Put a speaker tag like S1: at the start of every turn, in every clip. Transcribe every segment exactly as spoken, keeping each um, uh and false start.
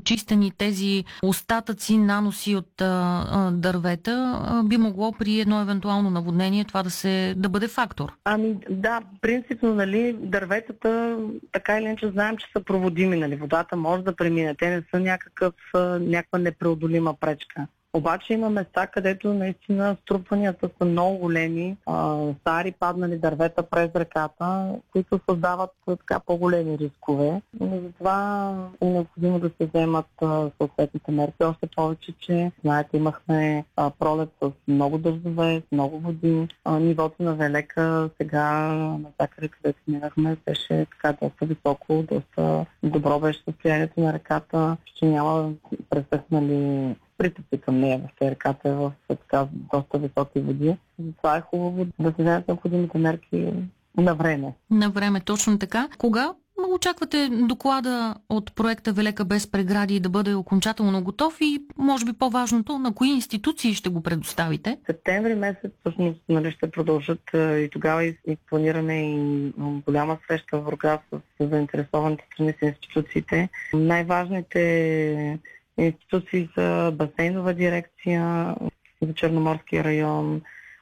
S1: почистени тези остатъци, наноси от а, а, дървета, а, би могло при едно евентуално наводнение това да, се, да бъде фактор.
S2: Ами да, принципно, нали, дърветата, така или иначе знаем, че са проводими, нали, водата може да премине, те не са някакъв, някаква непреодолима пречка. Обаче има места, където наистина струпванията са много големи, а, стари паднали дървета през реката, които създават така по-големи рискове. Но затова е необходимо да се вземат а, съответните мерки. Още повече, че, знаете, имахме а, пролет с много дъждове, с много води. А, нивото на Велека сега, навсякъде където минахме, беше така доста високо, доста добро беше състоянието на реката, че няма пресъхнали притоци към нея, в реката е в така доста високи води. Затова е хубаво да се вземат необходимите мерки на време.
S1: На време, точно така. Кога очаквате доклада от проекта Велека без прегради да бъде окончателно готов и, може би по-важното, на кои институции ще го предоставите?
S2: Септември месец всъщност, нали, ще продължат и тогава и, и планираме и голяма среща в Бургас с заинтересованите страни с институциите. Най-важните институции са басейнова дирекция за Черноморския район,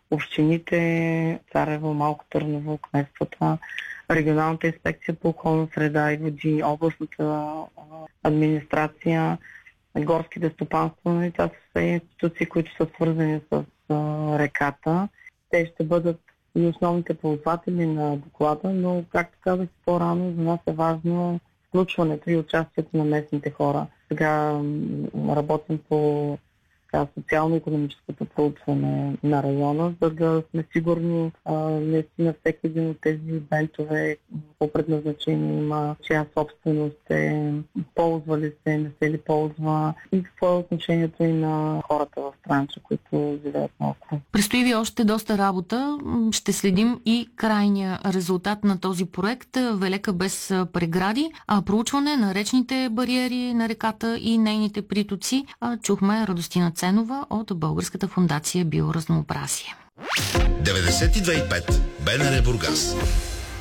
S2: общините, Царево, Малко Търново, кметствата, регионалната инспекция по околна среда и води, областната администрация, горските стопанства. Това са все институции, които са свързани с реката. Те ще бъдат и основните ползватели на доклада, но, както казах по-рано, за нас е важно включването и участието на местните хора. Сега работим по социално-икономическото проучване на района, за да сме сигурни а, наистина всеки един от тези бентове по предназначение има чия собственост е, ползвали се, не се ли ползва и какво е отношението и на хората в Странджа, които живеят наоколо.
S1: Предстои ви още доста работа. Ще следим и крайния резултат на този проект Велека без прегради, а проучване на речните бариери на реката и нейните притоци. Чухме Радостина Ценова от Българската фондация Биоразнообразие.
S3: деветдесет и две и пет БНР Бургас.